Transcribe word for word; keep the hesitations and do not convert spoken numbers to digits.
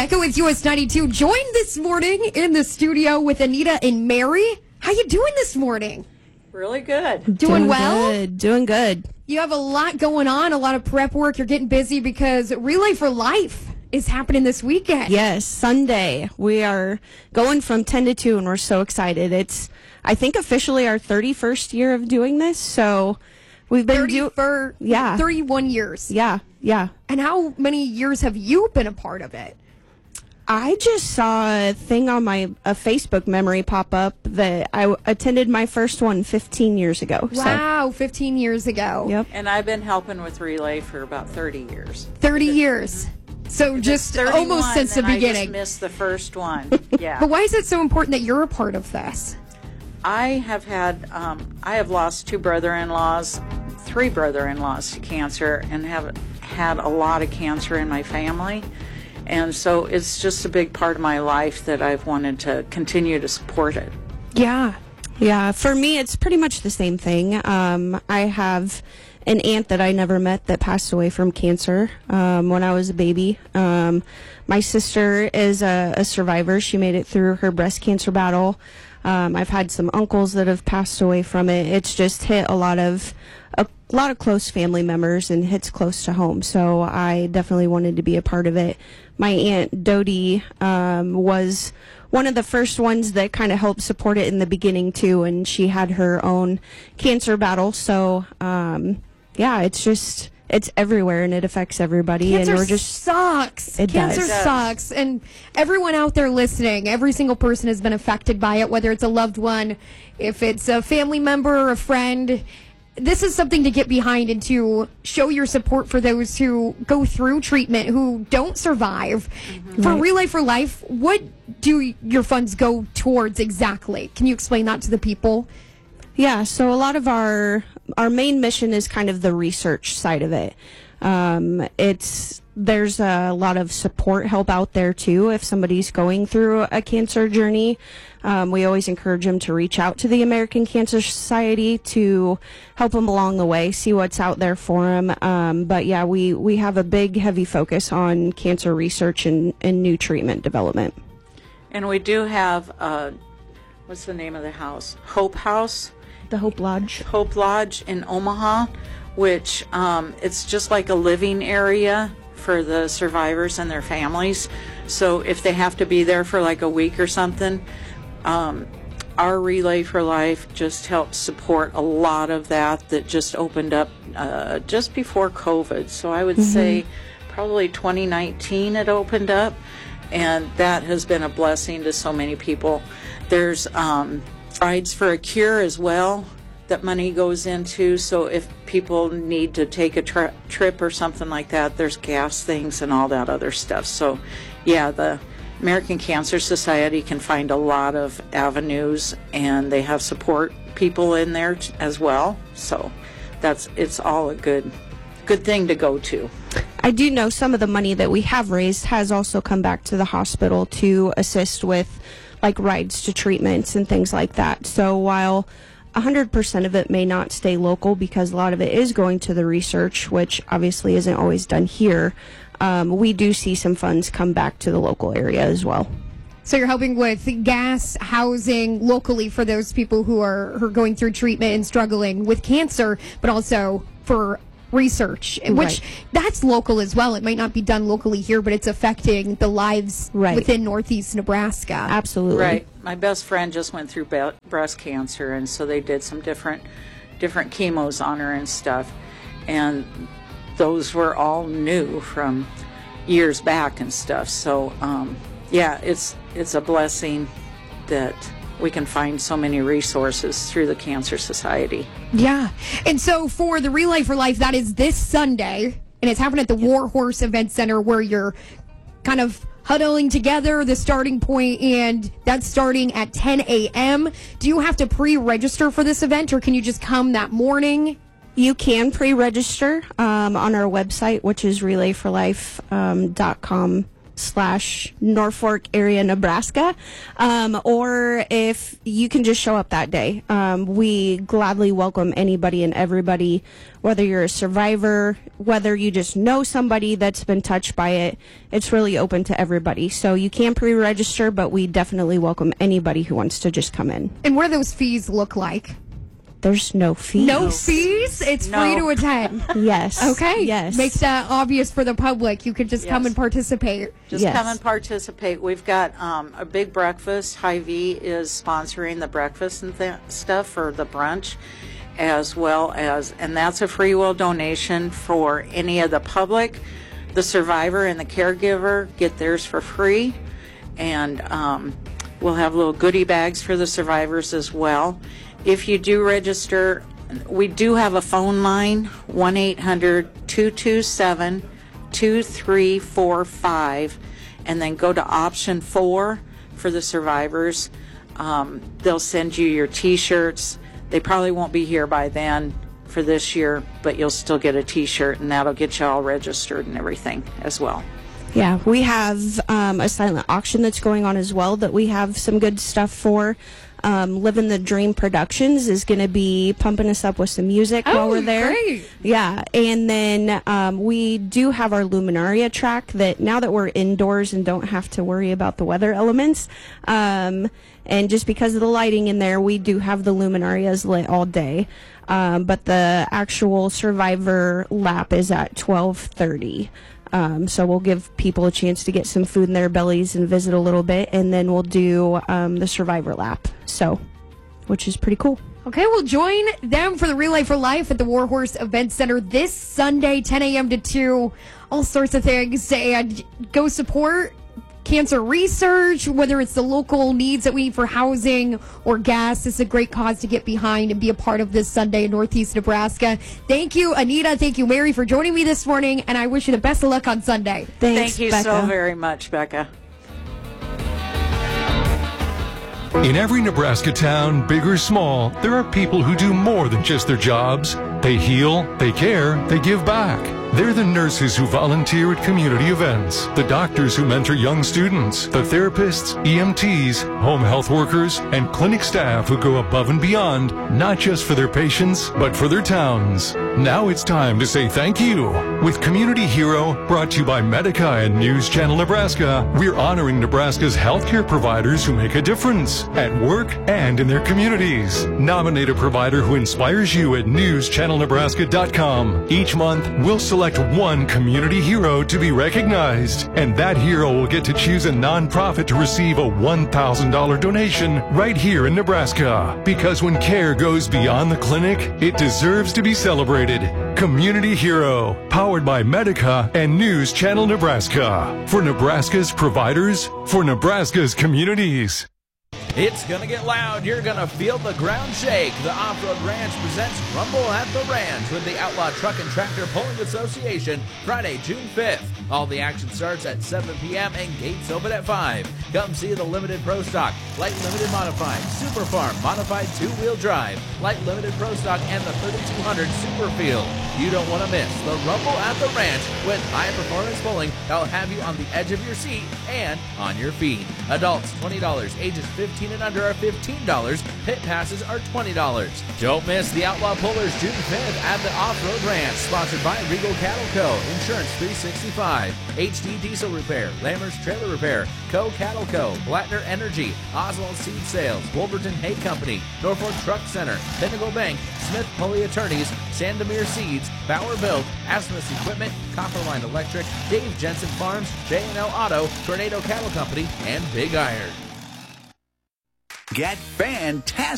Becca with U S ninety-two, joined this morning in the studio with Anita and Mary. How you doing this morning? Really good. Doing, Doing well? Good. Doing good. You have a lot going on, a lot of prep work. You're getting busy because Relay for Life is happening this weekend. Yes, Sunday. We are going from ten to two, and we're so excited. It's, I think, officially our thirty-first year of doing this, so we've been thirty doing... for Yeah. thirty-one years. Yeah, yeah. And how many years have you been a part of it? I just saw a thing on my a Facebook memory pop up that I attended my first one fifteen years ago. Wow, fifteen years ago. So, yep. And I've been helping with Relay for about thirty years. thirty years. So just almost since the then beginning. I just missed the first one. Yeah. But why is it so important that you're a part of this? I have had, um, I have lost two brother-in-laws, three brother-in-laws to cancer, and have had a lot of cancer in my family. And so it's just a big part of my life that I've wanted to continue to support it. Yeah. Yeah, for me, it's pretty much the same thing. Um, I have an aunt that I never met that passed away from cancer um, when I was a baby. Um, my sister is a, a survivor. She made it through her breast cancer battle. Um, I've had some uncles that have passed away from it. It's just hit a lot of a lot of close family members and hits close to home. So I definitely wanted to be a part of it. My aunt Dodie um, was one of the first ones that kind of helped support it in the beginning too, and she had her own cancer battle. So um, yeah, it's just it's everywhere and it affects everybody. Cancer and we're just sucks. It Cancer does. sucks. And everyone out there listening, every single person has been affected by it, whether it's a loved one, if it's a family member or a friend. This is something to get behind and to show your support for those who go through treatment, who don't survive. Mm-hmm. For Right. Relay for Life, what do your funds go towards exactly? Can you explain that to the people? Yeah, so a lot of our our main mission is kind of the research side of it. Um, it's there's a lot of support help out there too. If somebody's going through a cancer journey, um, we always encourage them to reach out to the American Cancer Society to help them along the way, see what's out there for them. Um, but yeah, we we have a big, heavy focus on cancer research and, and new treatment development. And we do have, uh, what's the name of the house? Hope House? The Hope Lodge. Hope Lodge in Omaha, which um, it's just like a living area for the survivors and their families. So if they have to be there for like a week or something, um, our Relay for Life just helps support a lot of that that just opened up uh, just before COVID. So I would mm-hmm. say probably twenty nineteen it opened up, and that has been a blessing to so many people. There's um, Rides for a Cure as well that money goes into, so if people need to take a tri- trip or something like that, there's gas things and all that other stuff. So yeah, the American Cancer Society can find a lot of avenues, and they have support people in there t- as well. So that's it's all a good good thing to go to. I do know some of the money that we have raised has also come back to the hospital to assist with like rides to treatments and things like that. So while one hundred percent of it may not stay local because a lot of it is going to the research, which obviously isn't always done here, um, we do see some funds come back to the local area as well. So you're helping with gas, housing locally for those people who are, who are going through treatment and struggling with cancer, but also for research, which right. that's local as well. It might not be done locally here, but it's affecting the lives right. within Northeast Nebraska. Absolutely. Right. My best friend just went through be- breast cancer, and so they did some different different chemos on her and stuff, and those were all new from years back and stuff. So um, yeah, it's it's a blessing that we can find so many resources through the Cancer Society. Yeah. And so for the Relay for Life, that is this Sunday, and it's happening at the War Horse Event Center, where you're kind of huddling together, the starting point, and that's starting at ten a.m. Do you have to pre-register for this event, or can you just come that morning? You can pre-register um, on our website, which is relay for life dot com slash Norfolk area, Nebraska. Um, or if you can just show up that day. Um, we gladly welcome anybody and everybody, whether you're a survivor, whether you just know somebody that's been touched by it. It's really open to everybody. So you can pre-register, but we definitely welcome anybody who wants to just come in. And what do those fees look like? There's no fees. No fees? It's No. free to attend. Yes. Okay. Yes. Makes that obvious for the public. You could just come Yes. and participate. Just Yes. come and participate. We've got um, a big breakfast. Hy-Vee is sponsoring the breakfast and th- stuff for the brunch, as well as, and that's a free will donation for any of the public. The survivor and the caregiver get theirs for free, and um, we'll have little goodie bags for the survivors as well. If you do register, we do have a phone line, one eight hundred two two seven two three four five, and then go to option four for the survivors. Um, they'll send you your t-shirts. They probably won't be here by then for this year, but you'll still get a t-shirt, and that'll get you all registered and everything as well. Yeah, we have um, a silent auction that's going on as well that we have some good stuff for. Um, Living the Dream Productions is going to be pumping us up with some music Oh, while we're there. great. Yeah, and then um, we do have our Luminaria track that now that we're indoors and don't have to worry about the weather elements, um, and just because of the lighting in there, we do have the Luminarias lit all day. Um, but the actual Survivor lap is at twelve thirty. Um, so we'll give people a chance to get some food in their bellies and visit a little bit, and then we'll do um, the Survivor lap. So, which is pretty cool. Okay, we'll join them for the Relay for Life at the Warhorse Event Center this Sunday, ten a.m. to two. All sorts of things. And go support cancer research, whether it's the local needs that we need for housing or gas. It's a great cause to get behind and be a part of this Sunday in Northeast Nebraska. Thank you, Anita. Thank you, Mary, for joining me this morning. And I wish you the best of luck on Sunday. Thanks, Thank you Becca. so very much, Becca. In every Nebraska town, big or small, there are people who do more than just their jobs. They heal, they care, they give back. They're the nurses who volunteer at community events, the doctors who mentor young students, the therapists, E M Ts, home health workers, and clinic staff who go above and beyond, not just for their patients, but for their towns. Now it's time to say thank you. With Community Hero, brought to you by Medica and News Channel Nebraska, we're honoring Nebraska's healthcare providers who make a difference at work and in their communities. Nominate a provider who inspires you at news channel nebraska dot com. Each month, we'll select one community hero to be recognized, and that hero will get to choose a nonprofit to receive a one thousand dollars donation right here in Nebraska. Because when care goes beyond the clinic, it deserves to be celebrated. Community Hero, powered by Medica and News Channel Nebraska. For Nebraska's providers, for Nebraska's communities. It's gonna get loud. You're gonna feel the ground shake. The Off-Road Ranch presents Rumble at the Ranch with the Outlaw Truck and Tractor Pulling Association, Friday, June fifth. All the action starts at seven p.m. and gates open at five. Come see the Limited Pro Stock, Light Limited Modified, Super Farm Modified two-wheel drive, Light Limited Pro Stock, and the thirty-two hundred Super Field. You don't want to miss the Rumble at the Ranch with high-performance pulling that'll have you on the edge of your seat and on your feet. Adults, twenty dollars. Ages fifteen and under are fifteen dollars. Pit passes are twenty dollars. Don't miss the Outlaw Pullers June fifth at the Off-Road Ranch, sponsored by Regal Cattle Co., Insurance three sixty-five, H D Diesel Repair, Lammers Trailer Repair, Co. Cattle Co., Blattner Energy, Oswald Seed Sales, Wolverton Hay Company, Norfolk Truck Center, Pinnacle Bank, Smith Pulley Attorneys, Sandomir Seeds, Bauer Built, Asmus Equipment, Copperline Electric, Dave Jensen Farms, J and L Auto, Tornado Cattle Company, and Big Iron. Get fantastic.